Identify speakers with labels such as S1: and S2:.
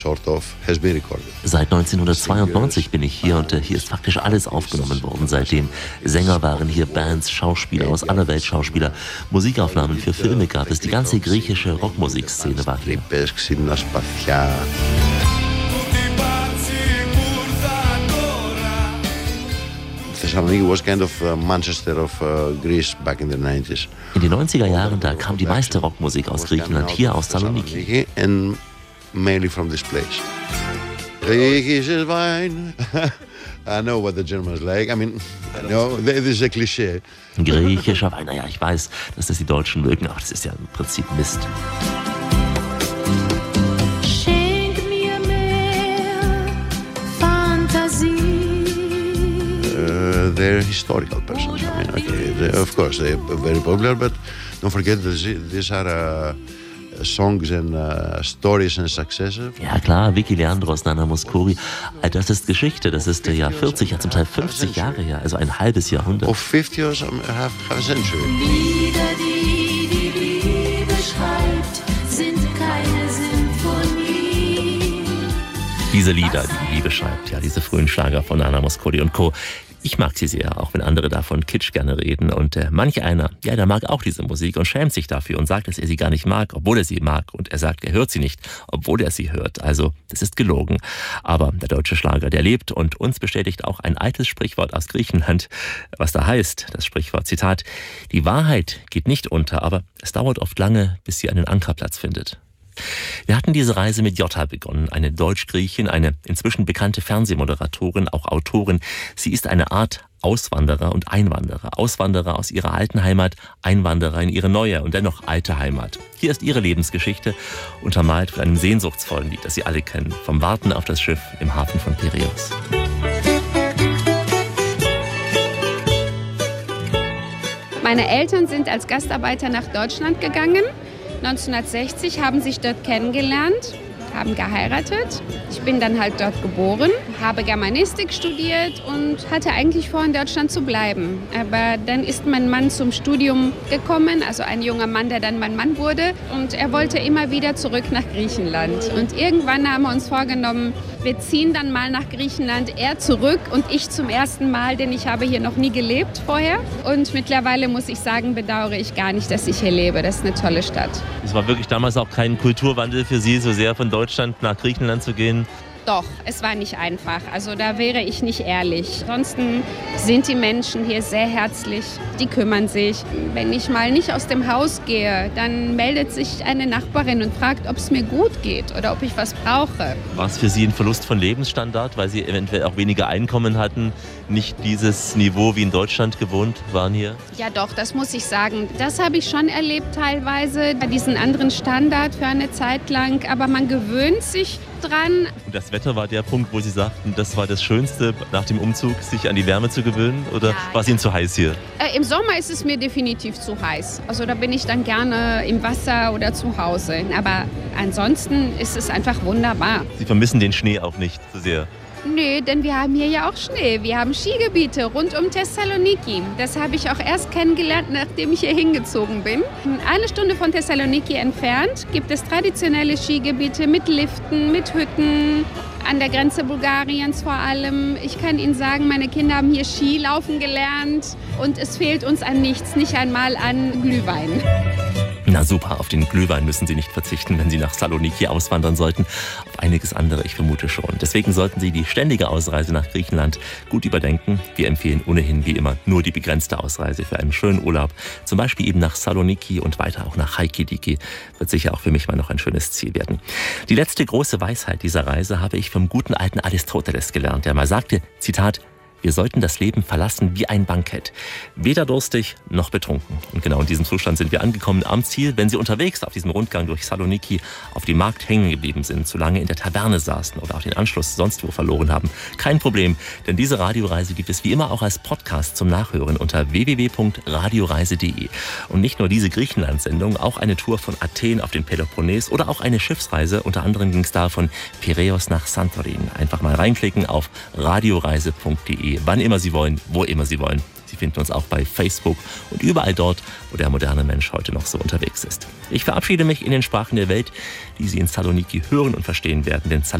S1: Seit 1992 bin ich hier und hier ist faktisch alles aufgenommen worden seitdem. Sänger waren hier, Bands, Schauspieler aus aller Welt, Schauspieler, Musikaufnahmen für Filme gab es, die ganze griechische Rockmusikszene war hier.
S2: Thessaloniki was kind of Manchester of Greece back in the 90s.
S1: In den 90er Jahren, da kam die meiste Rockmusik aus Griechenland, hier aus Saloniki.
S2: And mainly from this place. Griechisches Wein. I know what the Germans like. I mean, no, this is a cliché.
S1: Griechischer Wein, naja, ich weiß, dass das die Deutschen mögen, aber das ist ja im Prinzip Mist.
S2: They're historical persons. I mean, okay, of course, they're very popular, but don't forget that these are songs and stories and successes.
S1: Ja klar, Vicky Leandros, Nana Mouskouri, das ist Geschichte, das ist ja 40, ja zum Teil 50 Jahre her, also ein halbes Jahrhundert.
S2: Of 50 or half a century.
S3: Lieder, die Liebe schreibt, sind keine Symphonie.
S1: Diese Lieder, die die Liebe schreibt, ja, diese frühen Schlager von Nana Mouskouri und Co. Ich mag sie sehr, auch wenn andere davon Kitsch gerne reden. Und manch einer, ja, der mag auch diese Musik und schämt sich dafür und sagt, dass er sie gar nicht mag, obwohl er sie mag. Und er sagt, er hört sie nicht, obwohl er sie hört. Also, das ist gelogen. Aber der deutsche Schlager, der lebt und uns bestätigt auch ein altes Sprichwort aus Griechenland, was da heißt, das Sprichwort, Zitat, die Wahrheit geht nicht unter, aber es dauert oft lange, bis sie einen Ankerplatz findet. Wir hatten diese Reise mit Jota begonnen, eine Deutsch-Griechin, eine inzwischen bekannte Fernsehmoderatorin, auch Autorin. Sie ist eine Art Auswanderer und Einwanderer. Auswanderer aus ihrer alten Heimat, Einwanderer in ihre neue und dennoch alte Heimat. Hier ist ihre Lebensgeschichte, untermalt von einem sehnsuchtsvollen Lied, das Sie alle kennen, vom Warten auf das Schiff im Hafen von Piräus.
S4: Meine Eltern sind als Gastarbeiter nach Deutschland gegangen. 1960 haben sich dort kennengelernt, haben geheiratet. Ich bin dann halt dort geboren, habe Germanistik studiert und hatte eigentlich vor, in Deutschland zu bleiben. Aber dann ist mein Mann zum Studium gekommen, also ein junger Mann, der dann mein Mann wurde. Und er wollte immer wieder zurück nach Griechenland. Und irgendwann haben wir uns vorgenommen, wir ziehen dann mal nach Griechenland, er zurück und ich zum ersten Mal, denn ich habe hier noch nie gelebt vorher. Und mittlerweile muss ich sagen, bedauere ich gar nicht, dass ich hier lebe. Das ist eine tolle Stadt.
S1: Es war wirklich damals auch kein Kulturwandel für Sie, so sehr von Deutschland nach Griechenland zu gehen?
S4: Doch, es war nicht einfach. Also da wäre ich nicht ehrlich. Ansonsten sind die Menschen hier sehr herzlich. Die kümmern sich. Wenn ich mal nicht aus dem Haus gehe, dann meldet sich eine Nachbarin und fragt, ob es mir gut geht oder ob ich was brauche.
S1: War es für Sie ein Verlust von Lebensstandard, weil Sie eventuell auch weniger Einkommen hatten, nicht dieses Niveau wie in Deutschland gewohnt waren hier?
S4: Ja doch, das muss ich sagen. Das habe ich schon erlebt teilweise, diesen anderen Standard für eine Zeit lang. Aber man gewöhnt sich dran.
S1: Und das Wetter war der Punkt, wo Sie sagten, das war das Schönste nach dem Umzug, sich an die Wärme zu gewöhnen? Oder war es Ihnen zu heiß hier?
S4: Im Sommer ist es mir definitiv zu heiß. Also da bin ich dann gerne im Wasser oder zu Hause. Aber ansonsten ist es einfach wunderbar.
S1: Sie vermissen den Schnee auch nicht so sehr?
S4: Nee, denn wir haben hier ja auch Schnee. Wir haben Skigebiete rund um Thessaloniki. Das habe ich auch erst kennengelernt, nachdem ich hier hingezogen bin. 1 Stunde von Thessaloniki entfernt gibt es traditionelle Skigebiete mit Liften, mit Hütten, an der Grenze Bulgariens vor allem. Ich kann Ihnen sagen, meine Kinder haben hier Skilaufen gelernt und es fehlt uns an nichts, nicht einmal an Glühwein.
S1: Na super, auf den Glühwein müssen Sie nicht verzichten, wenn Sie nach Saloniki auswandern sollten. Auf einiges andere, ich vermute schon. Deswegen sollten Sie die ständige Ausreise nach Griechenland gut überdenken. Wir empfehlen ohnehin wie immer nur die begrenzte Ausreise für einen schönen Urlaub. Zum Beispiel eben nach Saloniki und weiter auch nach Chalkidiki. Wird sicher auch für mich mal noch ein schönes Ziel werden. Die letzte große Weisheit dieser Reise habe ich vom guten alten Aristoteles gelernt, der mal sagte, Zitat, wir sollten das Leben verlassen wie ein Bankett. Weder durstig noch betrunken. Und genau in diesem Zustand sind wir angekommen am Ziel. Wenn Sie unterwegs auf diesem Rundgang durch Saloniki auf dem Markt hängen geblieben sind, zu lange in der Taverne saßen oder auch den Anschluss sonst wo verloren haben, kein Problem. Denn diese Radioreise gibt es wie immer auch als Podcast zum Nachhören unter www.radioreise.de. Und nicht nur diese Griechenland-Sendung, auch eine Tour von Athen auf den Peloponnes oder auch eine Schiffsreise. Unter anderem ging es da von Piräus nach Santorin. Einfach mal reinklicken auf radioreise.de. Wann immer Sie wollen, wo immer Sie wollen. Sie finden uns auch bei Facebook und überall dort, wo der moderne Mensch heute noch so unterwegs ist. Ich verabschiede mich in den Sprachen der Welt, die Sie in Saloniki hören und verstehen werden, denn